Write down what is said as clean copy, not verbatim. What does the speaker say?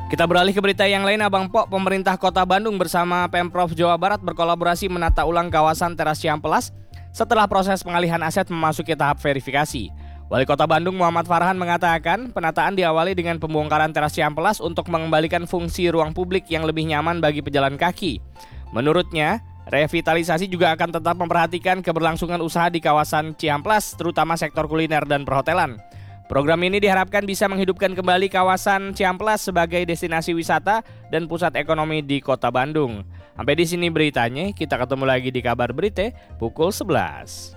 Kita beralih ke berita yang lain, Abang Pok. Pemerintah Kota Bandung bersama Pemprov Jawa Barat berkolaborasi menata ulang kawasan Teras Cihampelas setelah proses pengalihan aset memasuki tahap verifikasi. Wali Kota Bandung Muhammad Farhan mengatakan penataan diawali dengan pembongkaran Teras Cihampelas untuk mengembalikan fungsi ruang publik yang lebih nyaman bagi pejalan kaki. Menurutnya, revitalisasi juga akan tetap memperhatikan keberlangsungan usaha di kawasan Cihampelas, terutama sektor kuliner dan perhotelan. Program ini diharapkan bisa menghidupkan kembali kawasan Cihampelas sebagai destinasi wisata dan pusat ekonomi di Kota Bandung. Sampai di sini beritanya, kita ketemu lagi di Kabar Berita pukul 11.